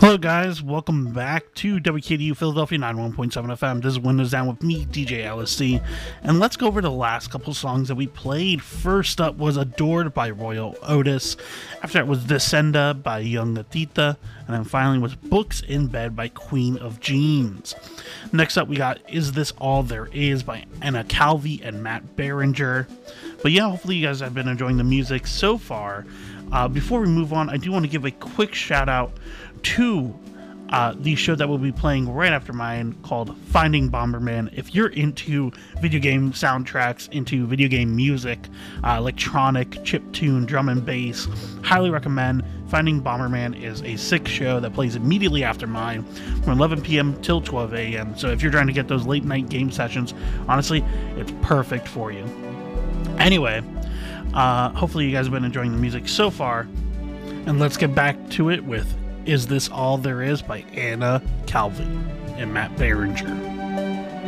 Hello guys, welcome back to WKDU Philadelphia 91.7 FM. This is Windows Down with me, DJ LSC, and let's go over the last couple songs that we played. First up was Adored by Royal Otis. After that was Descenda by Young Gatita, and then finally was Books in Bed by Queen of Jeans. Next up we got Is This All There Is by Anna Calvi and Matt Berringer. But yeah, hopefully you guys have been enjoying the music so far. Before we move on, I do want to give a quick shout out to the show that we'll be playing right after mine called Finding Bomberman. If you're into video game soundtracks, into video game music, electronic, chiptune, drum and bass, highly recommend. Finding Bomberman is a sick show that plays immediately after mine from 11 p.m. till 12 a.m. So if you're trying to get those late night game sessions, honestly, it's perfect for you. Anyway, hopefully you guys have been enjoying the music so far, and let's get back to it with Is This All There Is by Anna Calvi and Matt Berringer.